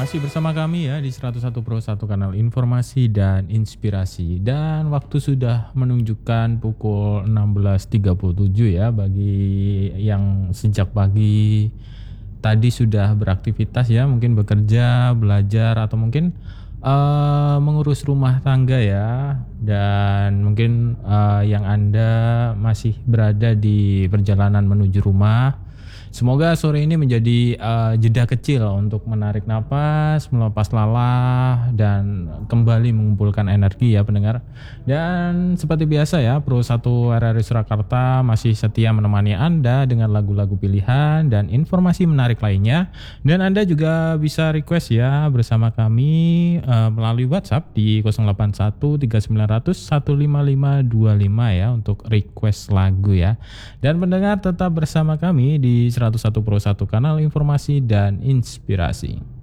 Masih bersama kami ya di 101 Pro 1 kanal informasi dan inspirasi. Dan waktu sudah menunjukkan pukul 16.37 ya bagi yang sejak pagi tadi sudah beraktivitas ya, mungkin bekerja, belajar atau mungkin mengurus rumah tangga ya. Dan mungkin yang Anda masih berada di perjalanan menuju rumah. Semoga sore ini menjadi jeda kecil untuk menarik napas, melepas lelah, dan kembali mengumpulkan energi ya pendengar. Dan seperti biasa ya, Pro 1 RRI Surakarta masih setia menemani Anda dengan lagu-lagu pilihan dan informasi menarik lainnya. Dan Anda juga bisa request ya bersama kami melalui WhatsApp di 081 3900 15525 ya untuk request lagu ya. Dan pendengar tetap bersama kami di 101 Pro 1 kanal informasi dan inspirasi.